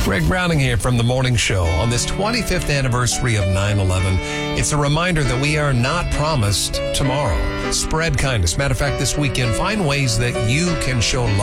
Greg Browning here from The Morning Show. On this 25th anniversary of 9/11, it's a reminder that we are not promised tomorrow. Spread kindness. Matter of fact, this weekend, find ways that you can show love